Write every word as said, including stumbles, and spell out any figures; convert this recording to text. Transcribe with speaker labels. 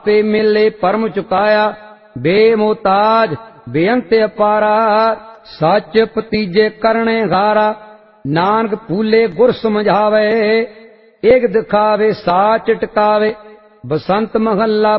Speaker 1: पे मिले परम चुकाया, बेमोताज बेअंत अपारा। सच पतीजे करने गारा, नानक फूले गुर समझावे। एक दिखावे साच टकावे, बसंत महला